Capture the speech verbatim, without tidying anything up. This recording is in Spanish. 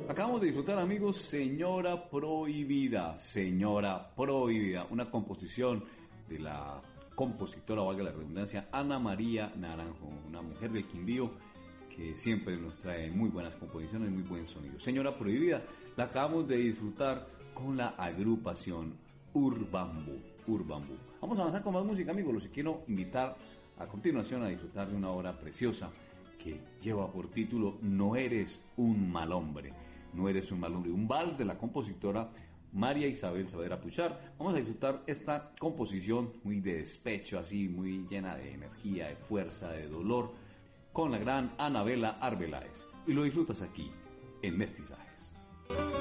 Acabamos de disfrutar, amigos, Señora Prohibida, Señora Prohibida, una composición de la compositora, valga la redundancia, Ana María Naranjo, una mujer del Quindío que siempre nos trae muy buenas composiciones, muy buen sonido. Señora Prohibida, la acabamos de disfrutar con la agrupación Urbambu, Urbambu. Vamos a avanzar con más música, amigos, los quiero invitar a continuación a disfrutar de una obra preciosa que lleva por título No eres un mal hombre. No eres un mal hombre, un vals de la compositora María Isabel Saavedra Puchar. Vamos a disfrutar esta composición muy de despecho, así muy llena de energía, de fuerza, de dolor, con la gran Anabela Arbeláez. Y lo disfrutas aquí, en Mestizajes.